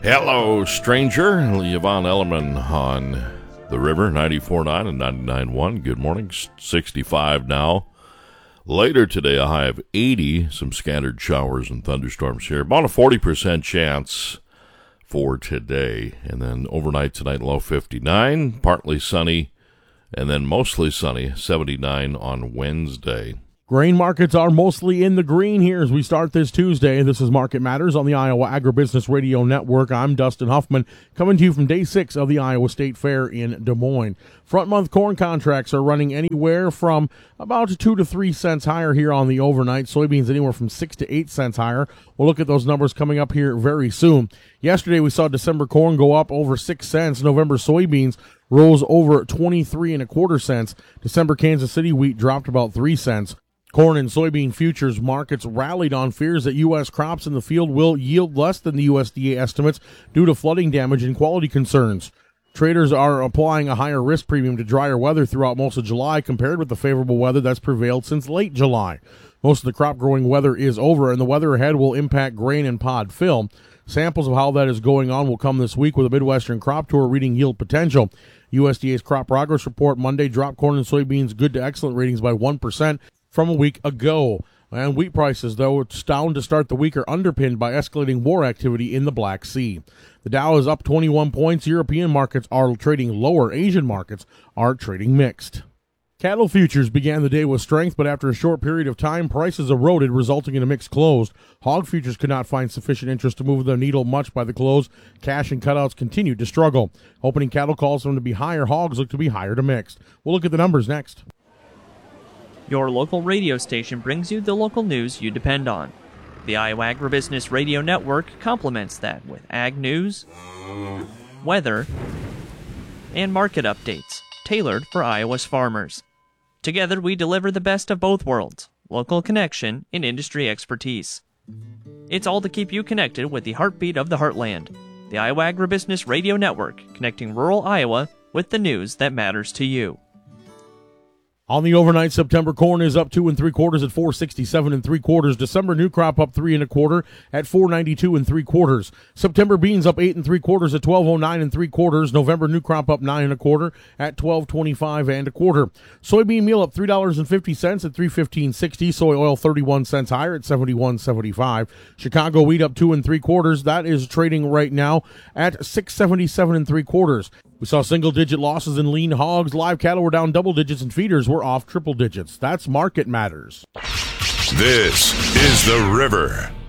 Hello, stranger. Yvonne Ellerman on the river, 94.9 and 99.1. Good morning. 65 now. Later today, a high of 80. Some scattered showers and thunderstorms here. About a 40% chance for today. And then overnight tonight, low 59. Partly sunny. And then mostly sunny, 79 on Wednesday. Grain markets are mostly in the green here as we start this Tuesday. This is Market Matters on the Iowa Agribusiness Radio Network. I'm Dustin Huffman, coming to you from Day 6 of the Iowa State Fair in Des Moines. Front-month corn contracts are running anywhere from about 2 to 3 cents higher here on the overnight. Soybeans anywhere from 6 to 8 cents higher. We'll look at those numbers coming up here very soon. Yesterday, we saw December corn go up over 6 cents. November soybeans rose over 23.25 cents. December Kansas City wheat dropped about 3 cents. Corn and soybean futures markets rallied on fears that U.S. crops in the field will yield less than the USDA estimates due to flooding damage and quality concerns. Traders are applying a higher risk premium to drier weather throughout most of July compared with the favorable weather that's prevailed since late July. Most of the crop growing weather is over, and the weather ahead will impact grain and pod fill. Samples of how that is going on will come this week with a Midwestern crop tour reading yield potential. USDA's crop progress report Monday dropped corn and soybeans good to excellent ratings by 1%. From a week ago. And wheat prices, though it's down to start the week, are underpinned by escalating war activity in the Black Sea. The Dow is up 21 points. European markets are trading lower. Asian markets are trading mixed. Cattle futures began the day with strength, but after a short period of time, prices eroded, resulting in a mixed close. Hog futures could not find sufficient interest to move the needle much by the close. Cash and cutouts continued to struggle. Opening cattle calls for them to be higher. Hogs look to be higher to mixed. We'll look at the numbers next. Your local radio station brings you the local news you depend on. The Iowa Agribusiness Radio Network complements that with ag news, weather, and market updates tailored for Iowa's farmers. Together, we deliver the best of both worlds, local connection and industry expertise. It's all to keep you connected with the heartbeat of the heartland. The Iowa Agribusiness Radio Network, connecting rural Iowa with the news that matters to you. On the overnight, September corn is up 2 3/4 at 467 3/4. December new crop up 3 1/4 at 492 3/4. September beans up 8 3/4 at 1209 3/4. November new crop up 9 1/4 at 1225 1/4. Soybean meal up $3.50 at 315.60. Soy oil 31 cents higher at 71.75. Chicago wheat up 2 3/4. That is trading right now at 677 3/4. We saw single-digit losses in lean hogs. Live cattle were down double digits, and feeders were off triple digits. That's Market Matters. This is The River.